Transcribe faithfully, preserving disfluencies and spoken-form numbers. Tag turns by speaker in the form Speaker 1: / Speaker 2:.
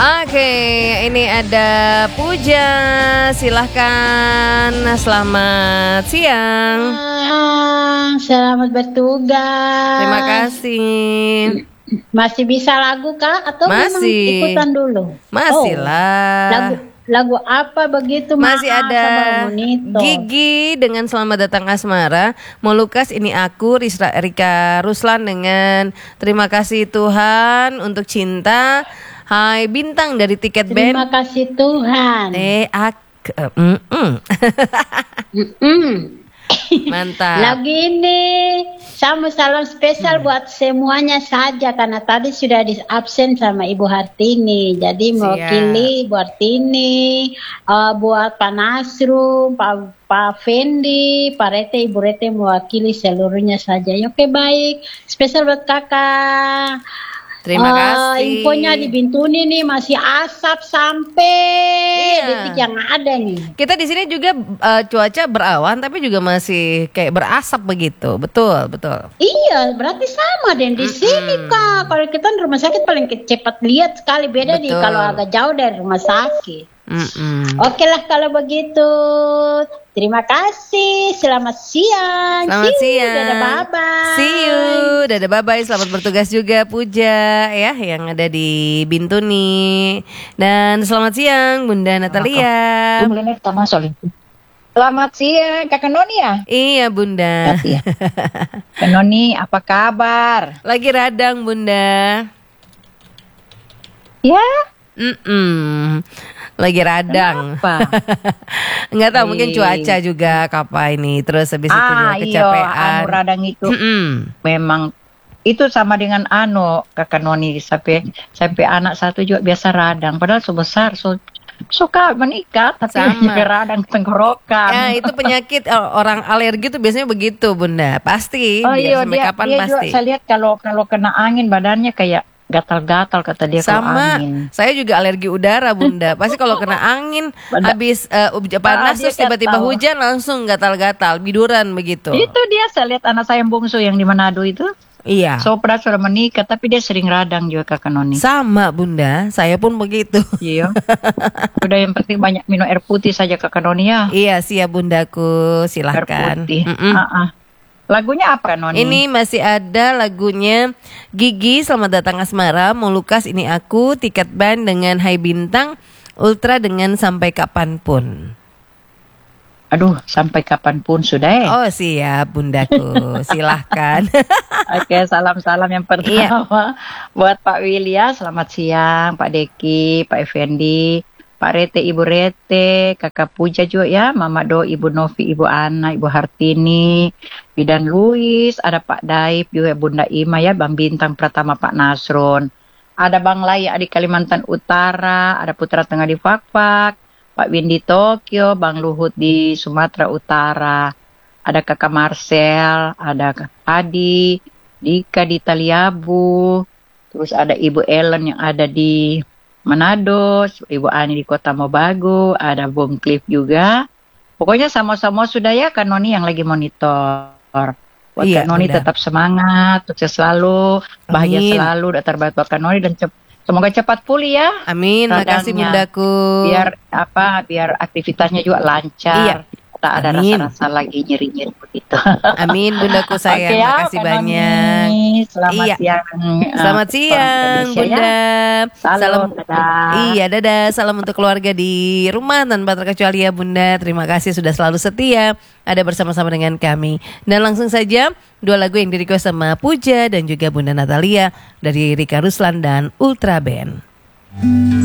Speaker 1: Oke, ini ada Puja. Silahkan, selamat siang.
Speaker 2: Ah, selamat bertugas.
Speaker 1: Terima kasih.
Speaker 2: Masih bisa lagu kah? Atau memang
Speaker 1: Masih.
Speaker 2: ikutan dulu?
Speaker 1: Masih
Speaker 2: Oh,
Speaker 1: lah.
Speaker 2: Lagu lagu apa begitu?
Speaker 1: Masih
Speaker 2: Maaf,
Speaker 1: ada
Speaker 2: Sabang Monito.
Speaker 1: Gigi dengan Selamat Datang Asmara. Molukas ini aku, Risra, Rika Ruslan dengan Terima Kasih Tuhan untuk Cinta. Hai Bintang dari Tiket Band.
Speaker 2: Terima kasih Tuhan.
Speaker 1: Eh ak uh, mm -mm.
Speaker 2: Mm-mm.
Speaker 1: Mantap.
Speaker 2: Lagu ini sama salam spesial
Speaker 1: Hmm.
Speaker 2: buat semuanya saja karena tadi sudah di absen sama Ibu Hartini. Jadi mewakili Ibu Hartini, uh, buat Pak Nasrum, Pak Pak Fendi, Pak Rete, Ibu Rete mewakili seluruhnya saja. Ya, oke baik. Spesial buat kakak.
Speaker 1: Terima
Speaker 2: Ah,
Speaker 1: kasih.
Speaker 2: Infonya di Bintuni nih masih asap sampai
Speaker 1: Iya.
Speaker 2: detik yang ada nih.
Speaker 1: Kita di sini juga uh, cuaca berawan tapi juga masih kayak berasap begitu. Betul, betul.
Speaker 2: Iya, berarti sama deh di sini kak. Kalau kita di rumah sakit paling ke- cepat lihat sekali beda nih
Speaker 1: Betul.
Speaker 2: kalau agak jauh dari rumah sakit.
Speaker 1: Mm-mm.
Speaker 2: Oke lah kalau begitu. Terima kasih. Selamat siang.
Speaker 1: Selamat
Speaker 2: See you.
Speaker 1: siang.
Speaker 2: Dadah, bye-bye.
Speaker 1: See you. Dadah bye-bye. Selamat bertugas juga Puja ya yang ada di Bintuni. Dan selamat siang Bunda Natalia.
Speaker 3: Selamat siang, Kakak Noni ya?
Speaker 1: Iya Bunda.
Speaker 3: Iya. Kak Noni, apa kabar?
Speaker 1: Lagi radang Bunda.
Speaker 3: Ya,
Speaker 1: Mm-mm. Lagi radang.
Speaker 3: Kenapa?
Speaker 1: Nggak tahu mungkin
Speaker 3: Ih.
Speaker 1: cuaca juga apa ini. Terus habis itu
Speaker 3: ah
Speaker 1: juga
Speaker 3: iya,
Speaker 1: kecapean.
Speaker 3: anu radang itu
Speaker 1: Mm-mm.
Speaker 3: memang itu sama dengan anu Kakak Noni sampai sampai anak satu juga biasa radang. Padahal sebesar so, suka menikah tapi
Speaker 1: Sama.
Speaker 3: radang tenggorokan.
Speaker 1: Ya itu penyakit eh, orang alergi tuh biasanya begitu Bunda. Pasti.
Speaker 3: Oh
Speaker 1: biar
Speaker 3: iya,
Speaker 1: sampai
Speaker 3: dia,
Speaker 1: kapan
Speaker 3: dia
Speaker 1: pasti.
Speaker 3: juga saya lihat kalau kalau kena angin badannya kayak gatal-gatal kata dia kalau
Speaker 1: Sama,
Speaker 3: angin.
Speaker 1: saya juga alergi udara Bunda. Pasti kalau kena angin,
Speaker 3: Benar.
Speaker 1: habis eh, hujan panas
Speaker 3: Ah, dia
Speaker 1: terus tiba-tiba
Speaker 3: gatal.
Speaker 1: hujan langsung gatal-gatal, biduran begitu.
Speaker 3: Itu dia saya lihat anak saya yang bungsu yang di Manado itu.
Speaker 1: Iya.
Speaker 3: Sopra sudah menikah tapi dia sering radang juga Kakak Noni.
Speaker 1: Sama Bunda, saya pun begitu.
Speaker 3: Iya. Udah yang penting banyak minum air putih saja Kakak Noni ya.
Speaker 1: Iya siap Bundaku,
Speaker 3: Air
Speaker 1: silahkan.
Speaker 3: putih.
Speaker 1: Mm-mm.
Speaker 3: Ah, ah. Lagunya apa Noni?
Speaker 1: Ini masih ada lagunya Gigi Selamat Datang Asmara, Molukas Ini Aku, Tiket Band dengan Hai Bintang, Ultra dengan Sampai Kapanpun.
Speaker 3: Aduh, sampai kapanpun sudah eh.
Speaker 1: Oh siap Bundaku, silahkan.
Speaker 3: Oke, salam-salam yang pertama buat Pak Wilya, selamat siang, Pak Deki, Pak Effendi, Pak Rete, Ibu Rete, Kakak Puja juga ya, Mama Do, Ibu Novi, Ibu Ana, Ibu Hartini, Bidan Luis, ada Pak Daib juga, Bunda Ima ya, Bang Bintang Pratama, Pak Nasron, ada Bang Laya di Kalimantan Utara, ada Putra Tengah di Fakfak, Pak Windy Tokyo, Bang Luhut di Sumatera Utara, ada Kakak Marcel, ada Kak Adi, Dika di Taliabu, terus ada Ibu Ellen yang ada di Manado, Ibu Ani di Kota Mobagu, ada Bung Cliff juga. Pokoknya sama-sama sudah ya Kak Noni yang lagi monitor. Buat
Speaker 1: Iya,
Speaker 3: Kak Noni
Speaker 1: Bunda.
Speaker 3: tetap semangat, sukses selalu, bahagia
Speaker 1: Amin.
Speaker 3: selalu, datar buat Kak Noni dan cep- semoga cepat pulih ya.
Speaker 1: Amin, makasih
Speaker 3: Radangnya.
Speaker 1: Bundaku.
Speaker 3: Biar apa? Biar aktivitasnya juga lancar.
Speaker 1: Iya.
Speaker 3: Tak ada
Speaker 1: Amin.
Speaker 3: rasa-rasa lagi nyeri-nyeri begitu.
Speaker 1: Amin Bundaku sayang,
Speaker 3: Oke ya,
Speaker 1: makasih
Speaker 3: Kak
Speaker 1: banyak.
Speaker 3: Noni. Selamat
Speaker 1: Iya.
Speaker 3: siang. eh,
Speaker 1: Selamat
Speaker 3: orang
Speaker 1: siang
Speaker 3: Indonesia ya.
Speaker 1: Bunda.
Speaker 3: Salam, dadah.
Speaker 1: Iya dadah. Salam untuk keluarga di rumah tanpa terkecuali ya Bunda. Terima kasih sudah selalu setia ada bersama-sama dengan kami. Dan langsung saja dua lagu yang di-request sama Puja dan juga Bunda Natalia dari Rika Ruslan dan Ultra Band.